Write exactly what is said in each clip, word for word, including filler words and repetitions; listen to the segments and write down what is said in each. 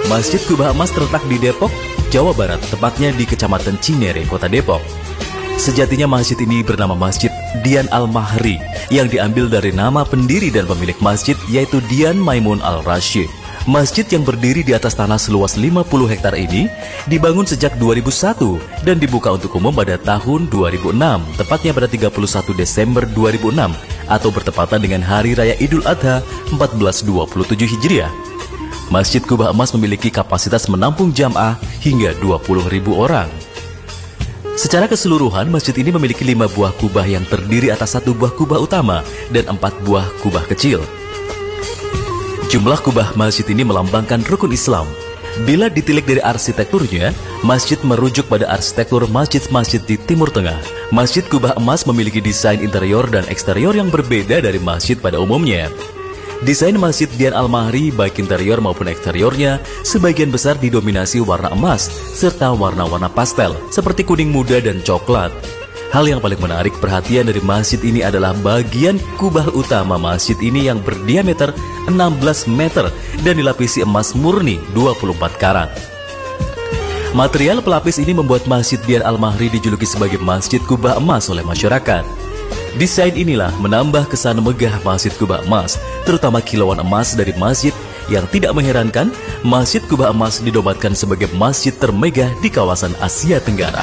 Masjid Kubah Emas terletak di Depok, Jawa Barat, tepatnya di Kecamatan Cinere, Kota Depok. Sejatinya masjid ini bernama Masjid Dian Al-Mahri, yang diambil dari nama pendiri dan pemilik masjid, yaitu Dian Maimun Al-Rashid. Masjid yang berdiri di atas tanah seluas lima puluh hektar ini dibangun sejak dua ribu satu dan dibuka untuk umum pada tahun dua ribu enam, tepatnya pada tiga puluh satu Desember dua ribu enam, atau bertepatan dengan Hari Raya Idul Adha seribu empat ratus dua puluh tujuh Hijriah. Masjid Kubah Emas memiliki kapasitas menampung jamaah hingga dua puluh ribu orang. Secara keseluruhan, masjid ini memiliki lima buah kubah yang terdiri atas satu buah kubah utama dan empat buah kubah kecil. Jumlah kubah masjid ini melambangkan rukun Islam. Bila ditilik dari arsitekturnya, masjid merujuk pada arsitektur masjid-masjid di Timur Tengah. Masjid Kubah Emas memiliki desain interior dan eksterior yang berbeda dari masjid pada umumnya. Desain Masjid Dian Al-Mahri, baik interior maupun eksteriornya, sebagian besar didominasi warna emas, serta warna-warna pastel, seperti kuning muda dan coklat. Hal yang paling menarik perhatian dari masjid ini adalah bagian kubah utama masjid ini yang berdiameter enam belas meter dan dilapisi emas murni dua puluh empat karat. Material pelapis ini membuat Masjid Dian Al-Mahri dijuluki sebagai Masjid Kubah Emas oleh masyarakat. Desain inilah menambah kesan megah Masjid Kubah Emas, terutama kilauan emas dari masjid, yang tidak mengherankan Masjid Kubah Emas dinobatkan sebagai masjid termegah di kawasan Asia Tenggara.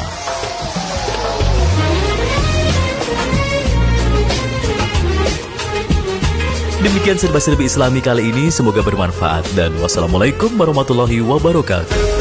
Demikian serba-serbi Islami kali ini, semoga bermanfaat dan wassalamualaikum warahmatullahi wabarakatuh.